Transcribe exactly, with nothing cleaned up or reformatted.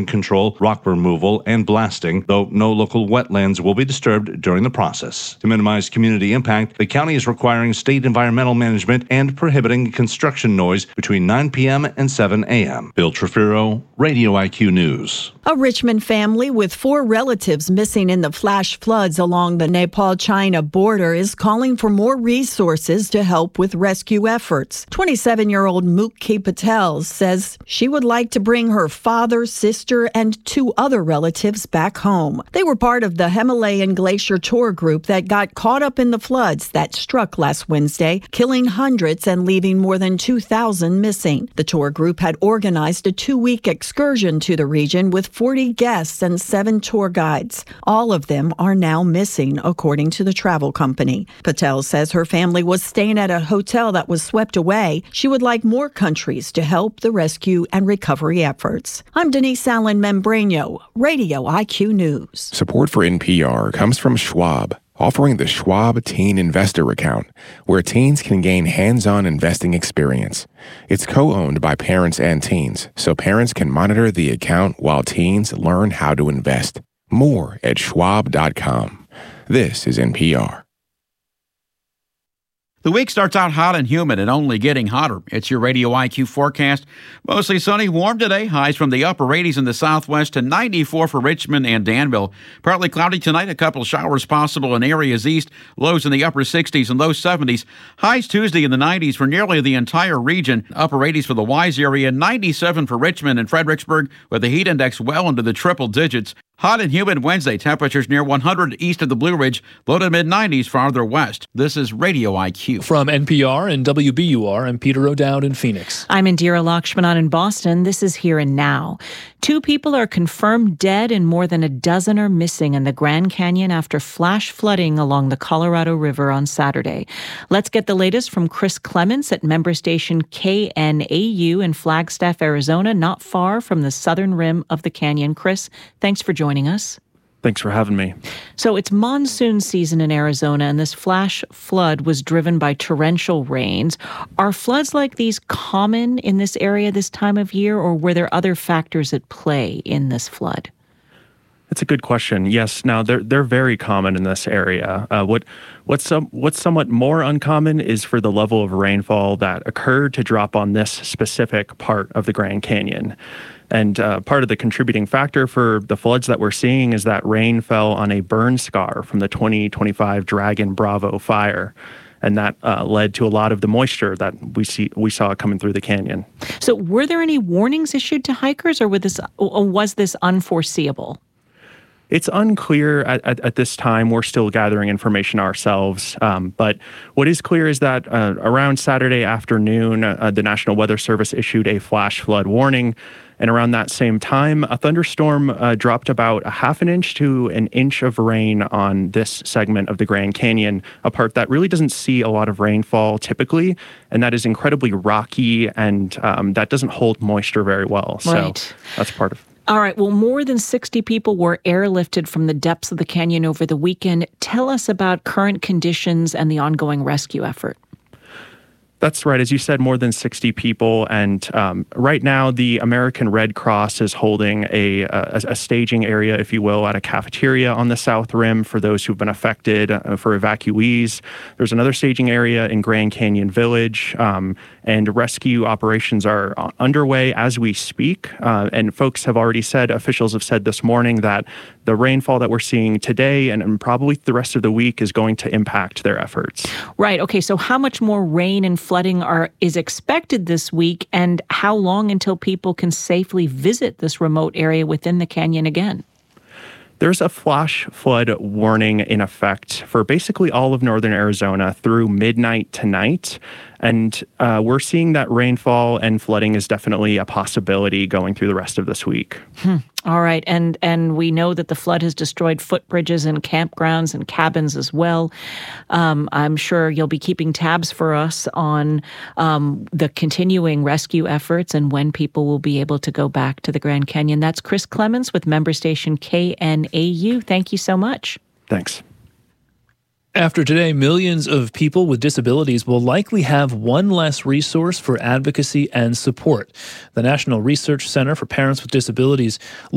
control, rock removal, and blasting, though no local wetlands will be disturbed during the process. To minimize community impact, the county is requiring state environmental management and prohibiting construction noise between nine p.m. and seven a.m. Bill Trefiro, Radio I Q News. A Richmond family with four relatives missing in the flash floods along the Nepal-China border is calling for more resources to help with rescue efforts. twenty-seven-year-old Mukhi Patel says she would like to bring her father, sister, and two other relatives back home. They were part of the Himalayan Glacier Tour group that got caught up in the floods that struck last Wednesday, killing hundreds and leaving more than two thousand missing. The tour group had organized a two-week excursion to the region with forty guests and seven tour guides. All of them are now missing, according to the travel company. Patel says her family was staying at a hotel that was swept away. She would like more countries to help the rescue and recovery efforts. I'm Denise Allen Membreno, Radio I Q News. Support for N P R comes from Schwab, offering the Schwab Teen Investor Account, where teens can gain hands-on investing experience. It's co-owned by parents and teens, so parents can monitor the account while teens learn how to invest. More at schwab dot com. This is N P R. The week starts out hot and humid and only getting hotter. It's your Radio I Q forecast. Mostly sunny, warm today. Highs from the upper eighties in the southwest to ninety-four for Richmond and Danville. Partly cloudy tonight, a couple showers possible in areas east. Lows in the upper sixties and low seventies. Highs Tuesday in the nineties for nearly the entire region. Upper eighties for the Wise area, ninety-seven for Richmond and Fredericksburg, with the heat index well into the triple digits. Hot and humid Wednesday, temperatures near one hundred east of the Blue Ridge, low to mid-nineties farther west. This is Radio I Q. From N P R and W B U R, I'm Peter O'Dowd in Phoenix. I'm Indira Lakshmanan in Boston. This is Here and Now. Two people are confirmed dead and more than a dozen are missing in the Grand Canyon after flash flooding along the Colorado River on Saturday. Let's get the latest from Chris Clements at member station K N A U in Flagstaff, Arizona, not far from the southern rim of the canyon. Chris, thanks for joining us. Thanks for having me. So it's monsoon season in Arizona, and this flash flood was driven by torrential rains. Are floods like these common in this area this time of year, or were there other factors at play in this flood? That's a good question. Yes, now they're they're very common in this area. Uh, what what's some what's somewhat more uncommon is for the level of rainfall that occurred to drop on this specific part of the Grand Canyon. And uh, part of the contributing factor for the floods that we're seeing is that rain fell on a burn scar from the twenty twenty-five Dragon Bravo fire. And that uh, led to a lot of the moisture that we see we saw coming through the canyon. So were there any warnings issued to hikers, or was this, or was this unforeseeable? It's unclear at, at, at this time. We're still gathering information ourselves. Um, but what is clear is that uh, around Saturday afternoon, uh, the National Weather Service issued a flash flood warning. And around that same time, a thunderstorm uh, dropped about a half an inch to an inch of rain on this segment of the Grand Canyon, a part that really doesn't see a lot of rainfall typically, and that is incredibly rocky, and um, that doesn't hold moisture very well. Right. So that's part of All right. Well, more than sixty people were airlifted from the depths of the canyon over the weekend. Tell us about current conditions and the ongoing rescue effort. That's right. As you said, more than sixty people. And um, right now, the American Red Cross is holding a, a, a staging area, if you will, at a cafeteria on the South Rim for those who've been affected, uh, for evacuees. There's another staging area in Grand Canyon Village, um, and rescue operations are underway as we speak. Uh, and folks have already said, officials have said this morning, that the rainfall that we're seeing today and, and probably the rest of the week is going to impact their efforts. Right. Okay. So how much more rain and flooding are is expected this week, and how long until people can safely visit this remote area within the canyon again? There's a flash flood warning in effect for basically all of northern Arizona through midnight tonight. And uh, we're seeing that rainfall and flooding is definitely a possibility going through the rest of this week. Hmm. All right. And and we know that the flood has destroyed footbridges and campgrounds and cabins as well. Um, I'm sure you'll be keeping tabs for us on um, the continuing rescue efforts and when people will be able to go back to the Grand Canyon. That's Chris Clements with member station K N A U. Thank you so much. Thanks. After today, millions of people with disabilities will likely have one less resource for advocacy and support. The National Research Center for Parents with Disabilities